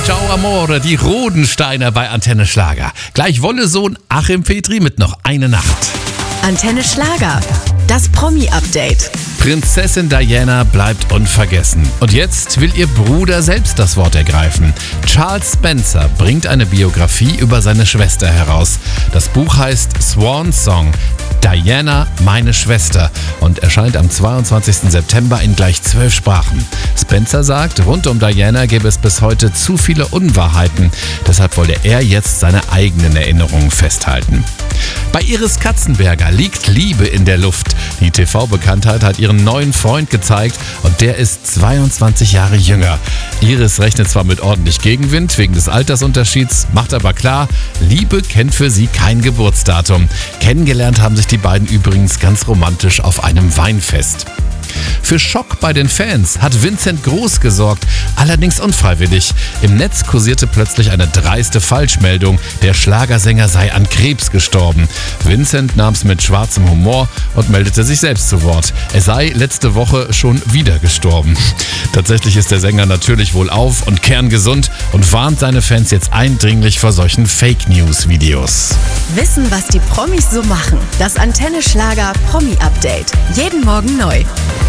Ciao Amore, die Rodensteiner bei Antenne Schlager. Gleich Wolle-Sohn Achim Petri mit noch eine Nacht. Antenne Schlager, das Promi-Update. Prinzessin Diana bleibt unvergessen. Und jetzt will ihr Bruder selbst das Wort ergreifen. Charles Spencer bringt eine Biografie über seine Schwester heraus. Das Buch heißt Swan Song. Diana, meine Schwester, und erscheint am 22. September in gleich 12 Sprachen. Spencer sagt, rund um Diana gäbe es bis heute zu viele Unwahrheiten. Deshalb wolle er jetzt seine eigenen Erinnerungen festhalten. Bei Iris Katzenberger liegt Liebe in der Luft. Die TV-Bekanntheit hat ihren neuen Freund gezeigt und der ist 22 Jahre jünger. Iris rechnet zwar mit ordentlich Gegenwind wegen des Altersunterschieds, macht aber klar, Liebe kennt für sie kein Geburtsdatum. Kennengelernt haben sich die beiden übrigens ganz romantisch auf einem Weinfest. Für Schock bei den Fans hat Vincent Groß gesorgt, allerdings unfreiwillig. Im Netz kursierte plötzlich eine dreiste Falschmeldung, der Schlagersänger sei an Krebs gestorben. Vincent nahm es mit schwarzem Humor und meldete sich selbst zu Wort. Er sei letzte Woche schon wieder gestorben. Tatsächlich ist der Sänger natürlich wohlauf und kerngesund und warnt seine Fans jetzt eindringlich vor solchen Fake-News-Videos. Wissen, was die Promis so machen. Das Antenne Schlager Promi-Update. Jeden Morgen neu.